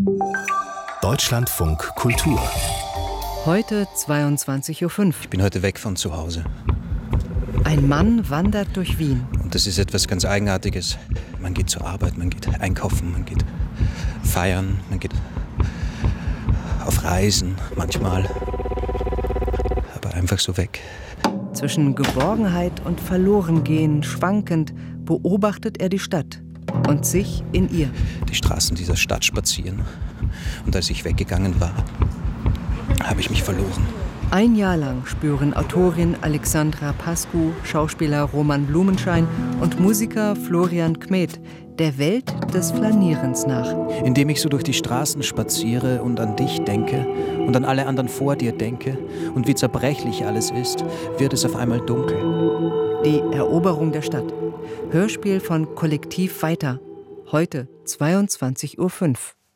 Deutschlandfunk Kultur. Heute 22.05 Uhr. Ich bin heute weg von zu Hause. Ein Mann wandert durch Wien. Und das ist etwas ganz Eigenartiges. Man geht zur Arbeit, man geht einkaufen, man geht feiern, man geht auf Reisen manchmal. Aber einfach so weg. Zwischen Geborgenheit und Verlorengehen schwankend beobachtet er die Stadt und sich in ihr. Die Straßen dieser Stadt spazieren. Und als ich weggegangen war, habe ich mich verloren. Ein Jahr lang spüren Autorin Alexandra Pascu, Schauspieler Roman Blumenschein und Musiker Florian Kmet der Welt des Flanierens nach. Indem ich so durch die Straßen spaziere und an dich denke und an alle anderen vor dir denke und wie zerbrechlich alles ist, wird es auf einmal dunkel. Die Eroberung der Stadt. Hörspiel von Kollektiv Weiter. Heute 22.05 Uhr.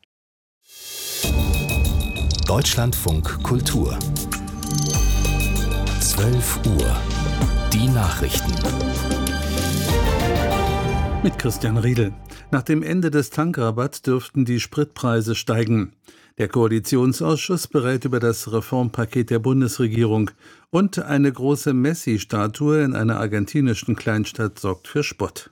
Deutschlandfunk Kultur. 12 Uhr. Die Nachrichten. Mit Christian Riedel. Nach dem Ende des Tankrabatts dürften die Spritpreise steigen. Der Koalitionsausschuss berät über das Reformpaket der Bundesregierung. Und eine große Messi-Statue in einer argentinischen Kleinstadt sorgt für Spott.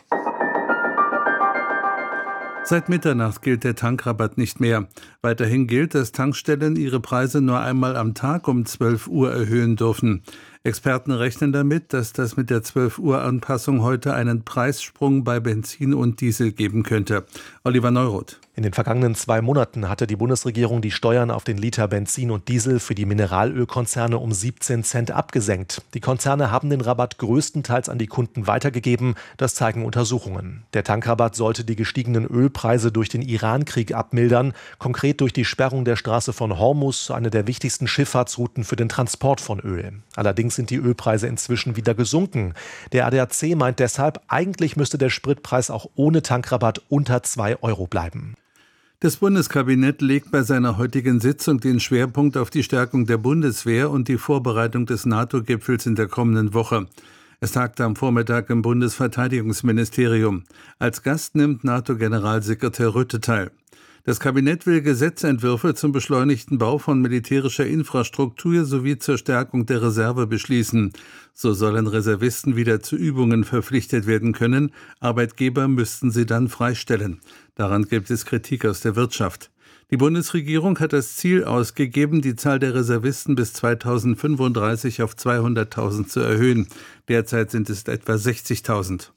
Seit Mitternacht gilt der Tankrabatt nicht mehr. Weiterhin gilt, dass Tankstellen ihre Preise nur einmal am Tag um 12 Uhr erhöhen dürfen. Experten rechnen damit, dass das mit der 12-Uhr-Anpassung heute einen Preissprung bei Benzin und Diesel geben könnte. Oliver Neuroth. In den vergangenen 2 Monaten hatte die Bundesregierung die Steuern auf den Liter Benzin und Diesel für die Mineralölkonzerne um 17 Cent abgesenkt. Die Konzerne haben den Rabatt größtenteils an die Kunden weitergegeben. Das zeigen Untersuchungen. Der Tankrabatt sollte die gestiegenen Ölpreise durch den Iran-Krieg abmildern. Konkret durch die Sperrung der Straße von Hormuz, eine der wichtigsten Schifffahrtsrouten für den Transport von Öl. Allerdings sind die Ölpreise inzwischen wieder gesunken. Der ADAC meint deshalb, eigentlich müsste der Spritpreis auch ohne Tankrabatt unter 2 Euro bleiben. Das Bundeskabinett legt bei seiner heutigen Sitzung den Schwerpunkt auf die Stärkung der Bundeswehr und die Vorbereitung des NATO-Gipfels in der kommenden Woche. Es tagte am Vormittag im Bundesverteidigungsministerium. Als Gast nimmt NATO-Generalsekretär Rutte teil. Das Kabinett will Gesetzentwürfe zum beschleunigten Bau von militärischer Infrastruktur sowie zur Stärkung der Reserve beschließen. So sollen Reservisten wieder zu Übungen verpflichtet werden können. Arbeitgeber müssten sie dann freistellen. Daran gibt es Kritik aus der Wirtschaft. Die Bundesregierung hat das Ziel ausgegeben, die Zahl der Reservisten bis 2035 auf 200.000 zu erhöhen. Derzeit sind es etwa 60.000.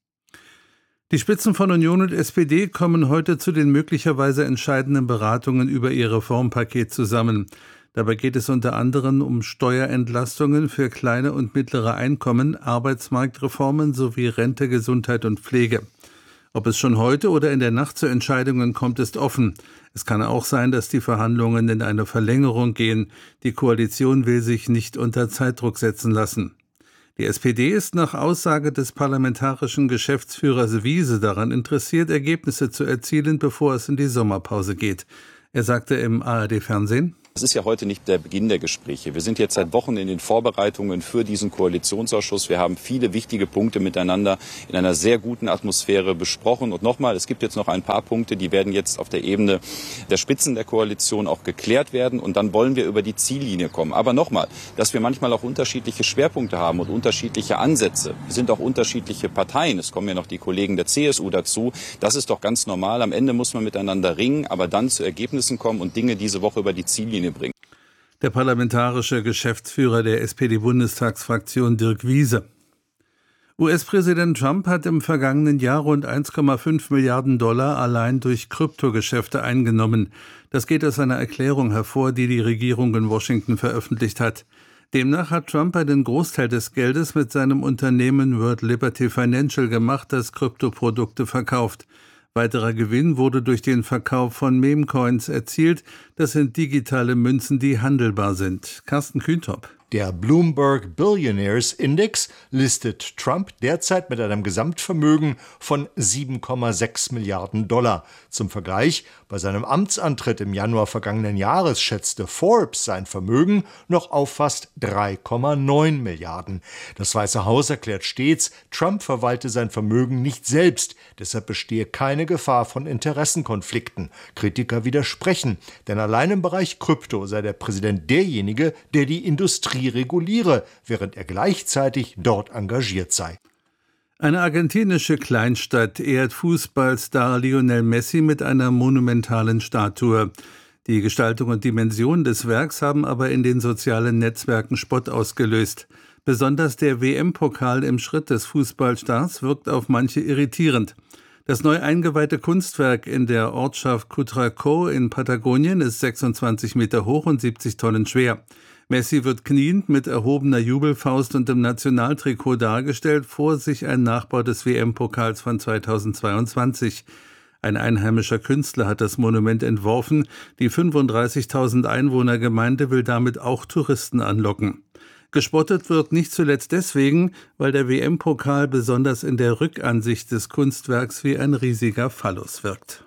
Die Spitzen von Union und SPD kommen heute zu den möglicherweise entscheidenden Beratungen über ihr Reformpaket zusammen. Dabei geht es unter anderem um Steuerentlastungen für kleine und mittlere Einkommen, Arbeitsmarktreformen sowie Rente, Gesundheit und Pflege. Ob es schon heute oder in der Nacht zu Entscheidungen kommt, ist offen. Es kann auch sein, dass die Verhandlungen in eine Verlängerung gehen. Die Koalition will sich nicht unter Zeitdruck setzen lassen. Die SPD ist nach Aussage des parlamentarischen Geschäftsführers Wiese daran interessiert, Ergebnisse zu erzielen, bevor es in die Sommerpause geht. Er sagte im ARD-Fernsehen: Es ist ja heute nicht der Beginn der Gespräche. Wir sind jetzt seit Wochen in den Vorbereitungen für diesen Koalitionsausschuss. Wir haben viele wichtige Punkte miteinander in einer sehr guten Atmosphäre besprochen. Und nochmal, es gibt jetzt noch ein paar Punkte, die werden jetzt auf der Ebene der Spitzen der Koalition auch geklärt werden. Und dann wollen wir über die Ziellinie kommen. Aber nochmal, dass wir manchmal auch unterschiedliche Schwerpunkte haben und unterschiedliche Ansätze. Wir sind auch unterschiedliche Parteien. Es kommen ja noch die Kollegen der CSU dazu. Das ist doch ganz normal. Am Ende muss man miteinander ringen, aber dann zu Ergebnissen kommen und Dinge diese Woche über die Ziellinie bringen. Der parlamentarische Geschäftsführer der SPD-Bundestagsfraktion Dirk Wiese. US-Präsident Trump hat im vergangenen Jahr rund 1,5 Milliarden Dollar allein durch Kryptogeschäfte eingenommen. Das geht aus einer Erklärung hervor, die die Regierung in Washington veröffentlicht hat. Demnach hat Trump einen Großteil des Geldes mit seinem Unternehmen World Liberty Financial gemacht, das Kryptoprodukte verkauft. Weiterer Gewinn wurde durch den Verkauf von Meme-Coins erzielt. Das sind digitale Münzen, die handelbar sind. Carsten Kühntop. Der Bloomberg Billionaires Index listet Trump derzeit mit einem Gesamtvermögen von 7,6 Milliarden $. Zum Vergleich, bei seinem Amtsantritt im Januar vergangenen Jahres schätzte Forbes sein Vermögen noch auf fast 3,9 Milliarden. Das Weiße Haus erklärt stets, Trump verwalte sein Vermögen nicht selbst, deshalb bestehe keine Gefahr von Interessenkonflikten. Kritiker widersprechen, denn allein im Bereich Krypto sei der Präsident derjenige, der die Industrie reguliere, während er gleichzeitig dort engagiert sei. Eine argentinische Kleinstadt ehrt Fußballstar Lionel Messi mit einer monumentalen Statue. Die Gestaltung und Dimension des Werks haben aber in den sozialen Netzwerken Spott ausgelöst. Besonders der WM-Pokal im Schritt des Fußballstars wirkt auf manche irritierend. Das neu eingeweihte Kunstwerk in der Ortschaft Cutracó in Patagonien ist 26 Meter hoch und 70 Tonnen schwer. Messi wird kniend mit erhobener Jubelfaust und im Nationaltrikot dargestellt, vor sich ein Nachbau des WM-Pokals von 2022. Ein einheimischer Künstler hat das Monument entworfen. Die 35.000 Einwohnergemeinde will damit auch Touristen anlocken. Gespottet wird nicht zuletzt deswegen, weil der WM-Pokal besonders in der Rückansicht des Kunstwerks wie ein riesiger Phallus wirkt.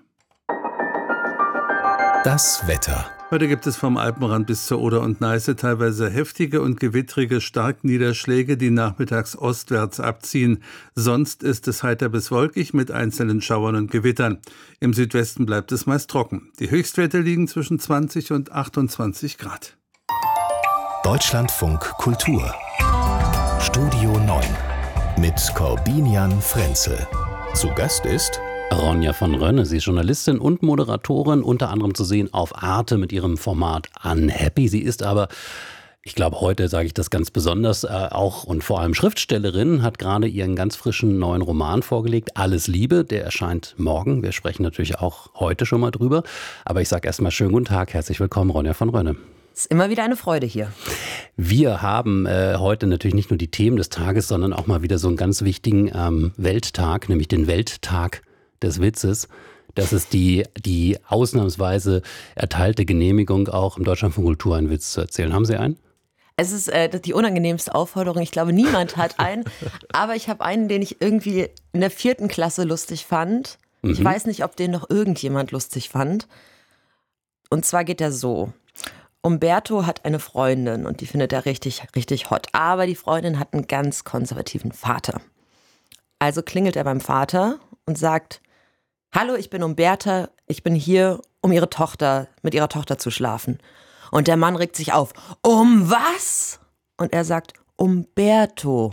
Das Wetter. Heute gibt es vom Alpenrand bis zur Oder und Neiße teilweise heftige und gewittrige Starkniederschläge, die nachmittags ostwärts abziehen. Sonst ist es heiter bis wolkig mit einzelnen Schauern und Gewittern. Im Südwesten bleibt es meist trocken. Die Höchstwerte liegen zwischen 20 und 28 Grad. Deutschlandfunk Kultur. Studio 9 mit Corbinian Frenzel. Zu Gast ist Ronja von Rönne. Sie ist Journalistin und Moderatorin, unter anderem zu sehen auf Arte mit ihrem Format Unhappy. Sie ist aber, ich glaube, heute sage ich das ganz besonders, auch und vor allem Schriftstellerin, hat gerade ihren ganz frischen neuen Roman vorgelegt, Alles Liebe. Der erscheint morgen. Wir sprechen natürlich auch heute schon mal drüber. Aber ich sage erstmal schönen guten Tag, herzlich willkommen, Ronja von Rönne. Es ist immer wieder eine Freude hier. Wir haben heute natürlich nicht nur die Themen des Tages, sondern auch mal wieder so einen ganz wichtigen Welttag, nämlich den Welttag des Witzes. Das ist die ausnahmsweise erteilte Genehmigung, auch im Deutschlandfunk Kultur einen Witz zu erzählen. Haben Sie einen? Es ist die unangenehmste Aufforderung. Ich glaube, niemand hat einen. Aber ich habe einen, den ich irgendwie in der 4. Klasse lustig fand. Ich weiß nicht, ob den noch irgendjemand lustig fand. Und zwar geht er so. Umberto hat eine Freundin und die findet er richtig, richtig hot. Aber die Freundin hat einen ganz konservativen Vater. Also klingelt er beim Vater und sagt: Hallo, ich bin Umberta, ich bin hier, um mit ihrer Tochter zu schlafen. Und der Mann regt sich auf. Um was? Und er sagt: Umberto.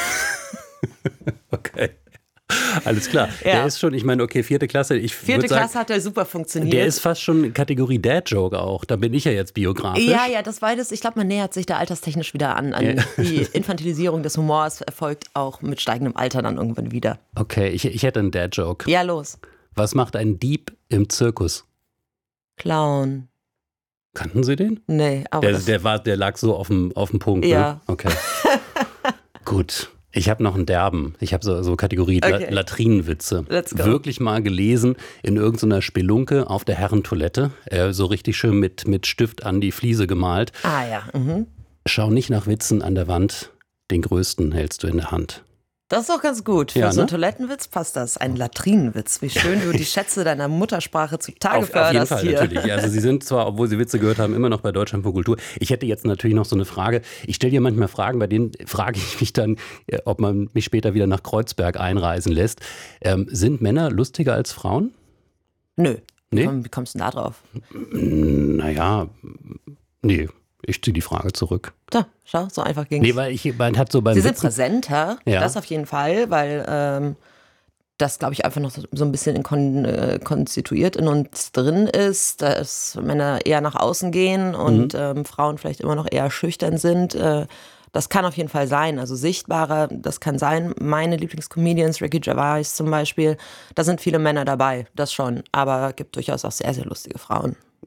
Okay. Alles klar. Ja. Der ist schon, ich meine, okay, 4. Klasse. 4. Klasse hat er super funktioniert. Der ist fast schon Kategorie Dad-Joke auch. Da bin ich ja jetzt biografisch. Ja, das war das. Ich glaube, man nähert sich da alterstechnisch wieder an. Die Infantilisierung des Humors erfolgt auch mit steigendem Alter dann irgendwann wieder. Okay, ich hätte einen Dad-Joke. Ja, los. Was macht ein Dieb im Zirkus? Clown. Kannten Sie den? Nee, aber der lag so auf dem Punkt. Ja. Ne? Okay. Gut. Ich habe noch einen derben. Ich habe so Kategorie Okay. Latrinenwitze. Let's go. Wirklich mal gelesen in irgendeiner Spelunke auf der Herrentoilette. So richtig schön mit Stift an die Fliese gemalt. Ah ja. Mhm. Schau nicht nach Witzen an der Wand. Den größten hältst du in der Hand. Das ist doch ganz gut. Für Ja, so einen ne? Toilettenwitz passt das. Ein Latrinenwitz. Wie schön du die Schätze deiner Muttersprache zutage Auf jeden förderst Fall, hier. natürlich. Also Sie sind zwar, obwohl Sie Witze gehört haben, immer noch bei Deutschlandfunk Kultur. Ich hätte jetzt natürlich noch so eine Frage. Ich stelle dir manchmal Fragen, bei denen frage ich mich dann, ob man mich später wieder nach Kreuzberg einreisen lässt. Sind Männer lustiger als Frauen? Nö. Nee? Wie kommst du denn da drauf? Naja, nee. Ich ziehe die Frage zurück. Da, schau, so einfach ging's. Nee, weil man hat so beim Sie sind Witzen, präsenter, Ja. das auf jeden Fall, weil das, glaube ich, einfach noch so ein bisschen konstituiert in uns drin ist, dass Männer eher nach außen gehen und Frauen vielleicht immer noch eher schüchtern sind. Das kann auf jeden Fall sein, also sichtbarer, das kann sein. Meine Lieblingscomedians, Ricky Gervais zum Beispiel, da sind viele Männer dabei, das schon, aber es gibt durchaus auch sehr, sehr lustige Frauen.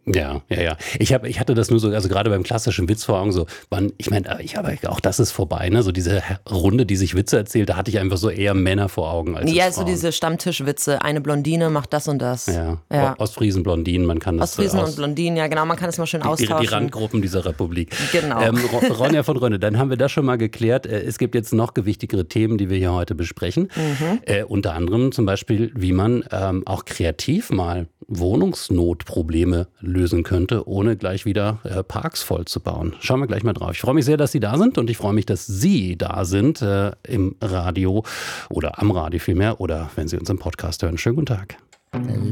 Ja. Ich hatte das nur so, also gerade beim klassischen Witz vor Augen, so, auch das ist vorbei, ne? So diese Runde, die sich Witze erzählt, da hatte ich einfach so eher Männer vor Augen als Ja, Frauen. so diese Stammtischwitze, eine Blondine macht das und das. Ja. Ostfriesen, Blondinen, man kann das Ostfriesen und Blondinen, ja genau, man kann das mal schön austauschen. Die Randgruppen dieser Republik. Genau. Ronja von Rönne, dann haben wir das schon mal geklärt. Es gibt jetzt noch gewichtigere Themen, die wir hier heute besprechen. Unter anderem zum Beispiel, wie man auch kreativ mal Wohnungsnotprobleme lösen könnte, ohne gleich wieder Parks voll zu bauen. Schauen wir gleich mal drauf. Ich freue mich sehr, dass Sie da sind und ich freue mich, dass Sie da sind im Radio oder am Radio vielmehr oder wenn Sie uns im Podcast hören. Schönen guten Tag.